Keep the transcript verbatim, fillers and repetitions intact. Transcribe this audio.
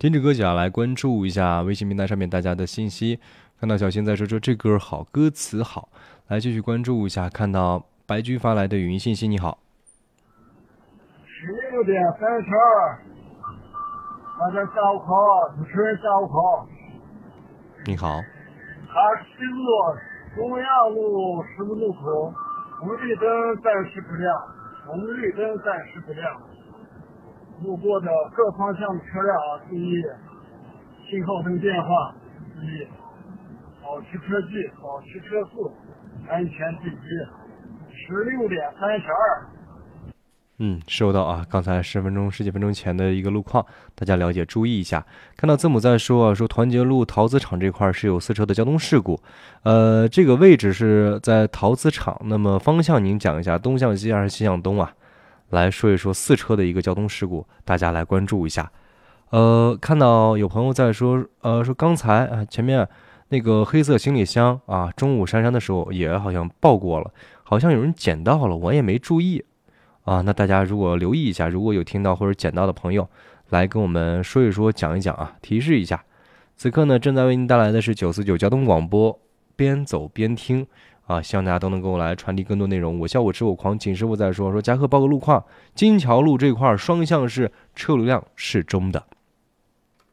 听着歌曲啊，来关注一下微信平台上面大家的信息。看到小新在说说这歌好，歌词好，来继续关注一下。看到白居发来的语音信息，你好， 十六点三十二，大家下午好，主持人下午好。 你好， 二十七路中亚路十字路口，红绿灯暂时不亮，红绿灯暂时不亮。路过的各方向的车辆啊，注意信号灯变化，注意保持车距，保持车速，安全第一。十六点三十二。 嗯，收到啊，刚才十分钟、十几分钟前的一个路况，大家了解注意一下。看到字母在说啊，说团结路陶瓷厂这块是有四车的交通事故，呃，这个位置是在陶瓷厂，那么方向您讲一下，东向西还是西向东啊？来说一说四车的一个交通事故，大家来关注一下。呃，看到有朋友在说，呃，说刚才啊前面那个黑色行李箱啊，中午姗姗的时候也好像报过了，好像有人捡到了，我也没注意啊。那大家如果留意一下，如果有听到或者捡到的朋友，来跟我们说一说，讲一讲啊，提示一下。此刻呢，正在为您带来的是九四九交通广播，边走边听。啊，希望大家都能够来传递更多内容。我笑我痴我狂，景师傅在说说嘉禾报个路况，金桥路这块双向是车流量适中的。